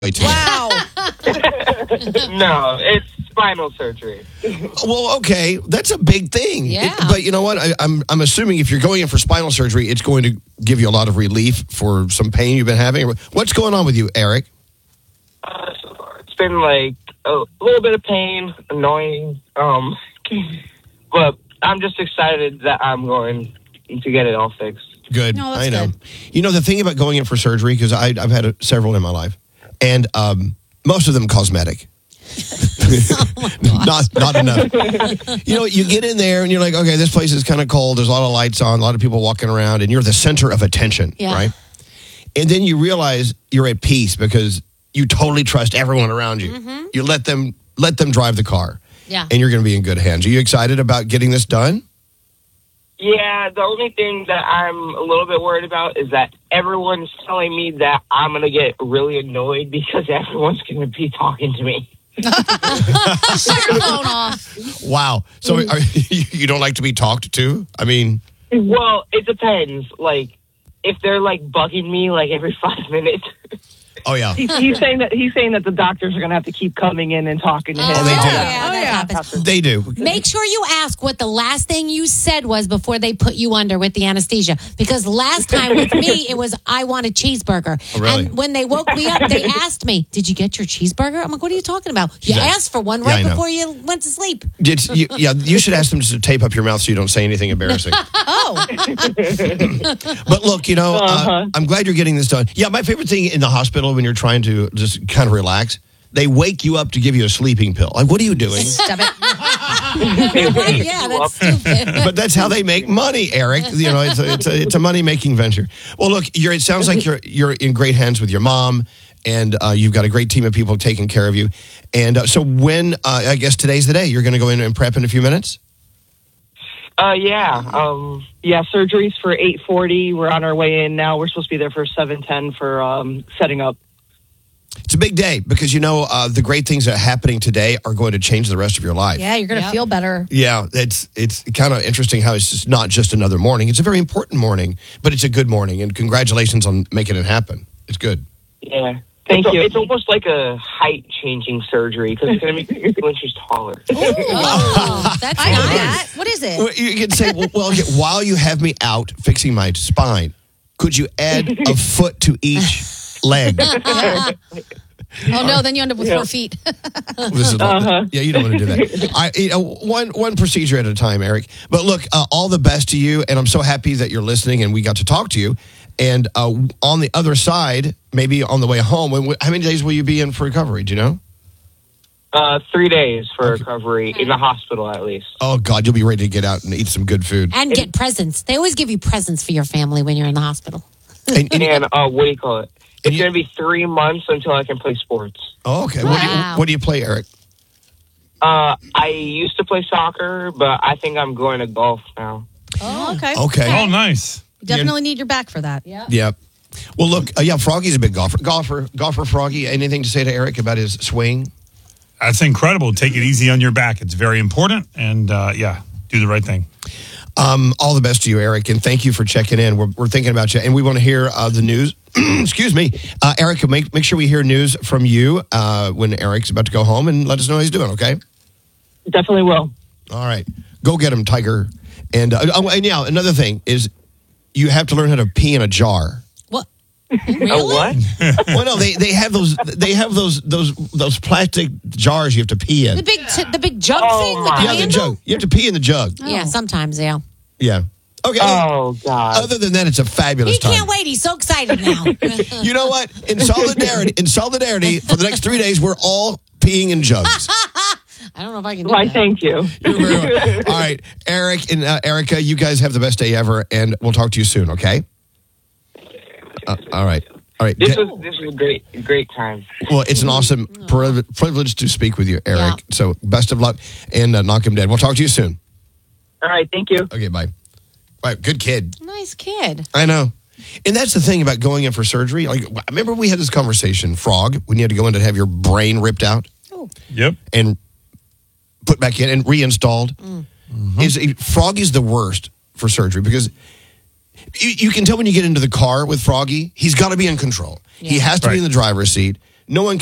Wow. No, it's spinal surgery. Well, okay, that's a big thing. Yeah. But you know what? I'm assuming if you're going in for spinal surgery, it's going to give you a lot of relief for some pain you've been having. What's going on with you, Eric? It's been like a little bit of pain, annoying, but I'm just excited that I'm going to get it all fixed. Good. No, that's I know. good. You know, the thing about going in for surgery, because I've had several in my life, and most of them cosmetic. not enough. You know, you get in there and you're like, okay, this place is kind of cold. There's a lot of lights on, a lot of people walking around, and you're the center of attention, right? And then you realize you're at peace because you totally trust everyone around you. Mm-hmm. You let them drive the car. Yeah. And you're going to be in good hands. Are you excited about getting this done? Yeah, the only thing that I'm a little bit worried about is that everyone's telling me that I'm going to get really annoyed because everyone's going to be talking to me. Shut your phone off. Wow. So you don't like to be talked to? I mean... Well, it depends. Like, if they're, like, bugging me, like, every 5 minutes... Oh, yeah. He's saying that the doctors are going to have to keep coming in and talking to him. Oh, they do. Yeah, that happens. They do. Make sure you ask what the last thing you said was before they put you under with the anesthesia. Because last time with me, it was, I want a cheeseburger. Oh, really? And when they woke me up, they asked me, did you get your cheeseburger? I'm like, what are you talking about? You Yeah. asked for one Yeah, I right know. before you went to sleep. You should ask them to tape up your mouth so you don't say anything embarrassing. Oh. But look, you know, I'm glad you're getting this done. Yeah, my favorite thing in the hospital when you're trying to just kind of relax, they wake you up to give you a sleeping pill. Like, what are you doing? Stop it. Yeah, that's stupid. But that's how they make money, Eric. You know, it's a money-making venture. Well, look, it sounds like you're in great hands with your mom, and you've got a great team of people taking care of you. And so when, I guess today's the day, you're going to go in and prep in a few minutes? Yeah, surgery's for 8:40. We're on our way in now. We're supposed to be there for 7:10 for setting up. It's a big day because, you know, the great things that are happening today are going to change the rest of your life. Yeah, you're going to feel better. Yeah, it's kind of interesting how it's just not just another morning. It's a very important morning, but it's a good morning. And congratulations on making it happen. It's good. Yeah. Thank you. It's almost like a height-changing surgery because it's going to make me 2 inches taller. Oh, that's I know nice. that. What is it? Well, you can say, well, while you have me out fixing my spine, could you add a foot to each leg? Oh, no, then you end up with 4 feet. This is yeah, you don't want to do that. One procedure at a time, Eric. But look, all the best to you, and I'm so happy that you're listening and we got to talk to you. And on the other side, maybe on the way home, how many days will you be in for recovery? Do you know? 3 days for recovery in the hospital, at least. Oh, God, you'll be ready to get out and eat some good food. And get presents. They always give you presents for your family when you're in the hospital. And What do you call it? And It's going to be 3 months until I can play sports. oh, okay. Wow. What do you play, Eric? I used to play soccer, but I think I'm going to golf now. Oh, okay. Okay. Oh, nice. You definitely need your back for that. Yeah. Well, look, Froggy's a big golfer. Golfer Froggy, anything to say to Eric about his swing? That's incredible. Take it easy on your back. It's very important. And, do the right thing. All the best to you, Eric, and thank you for checking in. We're thinking about you, and we want to hear the news. Excuse me. Eric, make sure we hear news from you when Eric's about to go home, and let us know how he's doing, okay? Definitely will. All right. Go get him, Tiger. And yeah, another thing is you have to learn how to pee in a jar. What? What? Well, no, they have those plastic jars you have to pee in. The big jug thing with the Yeah, the handle? jug. You have to pee in the jug. Yeah, sometimes, yeah. Yeah. Okay. Oh, God. Other than that, it's a fabulous He time. can't wait. He's so excited now. You know what? In solidarity, for the next 3 days, we're all peeing in jugs. I don't know if I can do Why, that. thank you. You're very welcome. All right, Eric and Erica, you guys have the best day ever, and we'll talk to you soon. Okay. All right. This was a great time. Well, it's an awesome privilege to speak with you, Eric. Yeah. So best of luck, and knock him dead. We'll talk to you soon. All right, thank you. Okay, bye. All right, good kid. Nice kid. I know. And that's the thing about going in for surgery. Like, remember we had this conversation, Frog, when you had to go in to have your brain ripped out Yep. and put back in and reinstalled. Frog is the worst for surgery because you can tell when you get into the car with Froggy, he's got to be in control. He has to be in the driver's seat. no one